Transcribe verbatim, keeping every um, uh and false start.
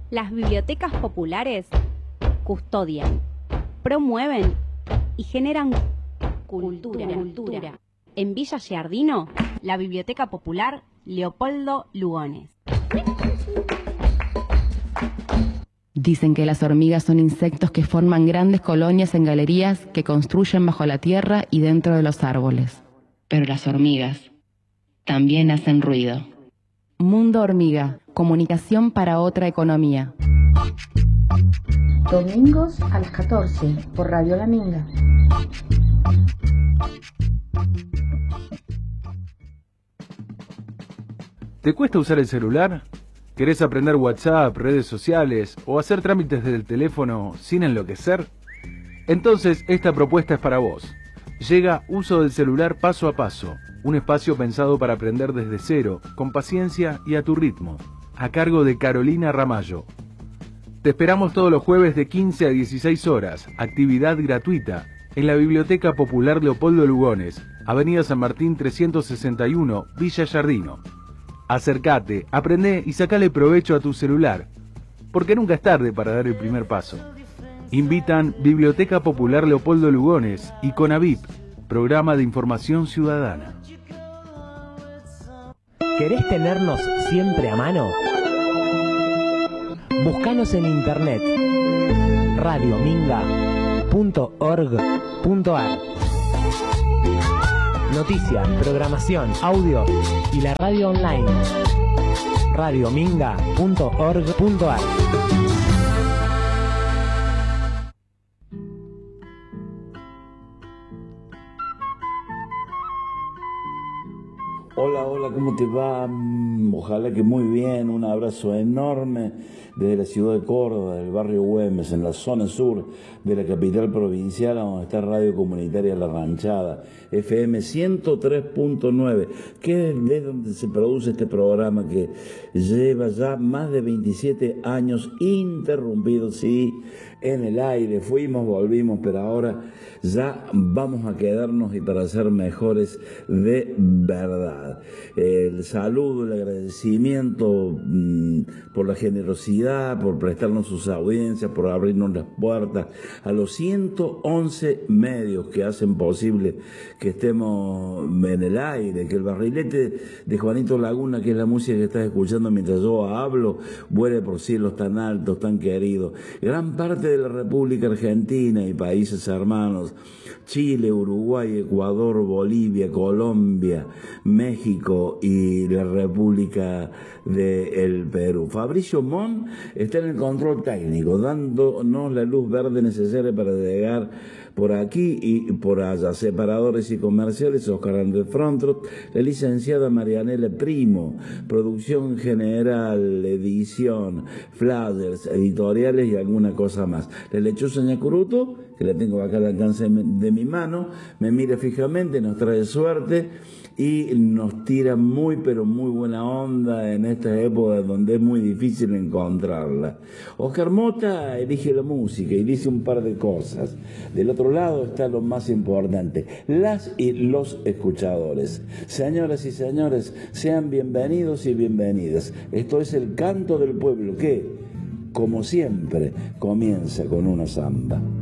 Las bibliotecas populares custodian, promueven y generan cultura. cultura. En Villa Giardino, la Biblioteca Popular Leopoldo Lugones. Dicen que las hormigas son insectos que forman grandes colonias en galerías que construyen bajo la tierra y dentro de los árboles. Pero las hormigas también hacen ruido. Mundo Hormiga, comunicación para otra economía. Domingos a las catorce por Radio La Minga. ¿Te cuesta usar el celular? ¿Querés aprender WhatsApp, redes sociales o hacer trámites del teléfono sin enloquecer? Entonces esta propuesta es para vos. Llega Uso del Celular Paso a Paso, un espacio pensado para aprender desde cero, con paciencia y a tu ritmo, a cargo de Carolina Ramallo. Te esperamos todos los jueves de quince a dieciséis horas, actividad gratuita, en la Biblioteca Popular Leopoldo Lugones, Avenida San Martín trescientos sesenta y uno, Villa Giardino. Acércate, aprende y sacale provecho a tu celular, porque nunca es tarde para dar el primer paso. Invitan Biblioteca Popular Leopoldo Lugones y CONAVIP, Programa de Información Ciudadana. ¿Querés tenernos siempre a mano? Búscanos en internet radio minga punto org punto ar. Noticias, programación, audio y la radio online radio minga punto org punto ar. Hola, hola, ¿cómo te va? Ojalá que muy bien, un abrazo enorme desde la ciudad de Córdoba, del barrio Güemes, en la zona sur de la capital provincial, donde está Radio Comunitaria La Ranchada, F M ciento tres punto nueve, que es de donde se produce este programa que lleva ya más de veintisiete años interrumpidos, sí, en el aire, fuimos, volvimos, pero ahora ya vamos a quedarnos y para ser mejores de verdad. El saludo, el agradecimiento mmm, por la generosidad, por prestarnos sus audiencias, por abrirnos las puertas a los ciento once medios que hacen posible que estemos en el aire, que el barrilete de Juanito Laguna, que es la música que estás escuchando mientras yo hablo, vuele por cielos tan altos, tan queridos. Gran parte de la República Argentina y países hermanos, Chile, Uruguay, Ecuador, Bolivia, Colombia, México y la República del Perú. Fabricio Mon está en el control técnico, dándonos la luz verde necesaria para llegar por aquí y por allá. Separadores y comerciales, Oscar Andrés Frontrot, la licenciada Marianela Primo, producción general, edición, flyers, editoriales y alguna cosa más. La lechuza Ñacuruto, que la tengo acá al alcance de mi mano, me mira fijamente, nos trae suerte y nos tira muy pero muy buena onda en esta época donde es muy difícil encontrarla. Oscar Mota elige la música y dice un par de cosas. Del otro lado está lo más importante, las y los escuchadores. Señoras y señores, sean bienvenidos y bienvenidas. Esto es el canto del pueblo que, como siempre, comienza con una samba.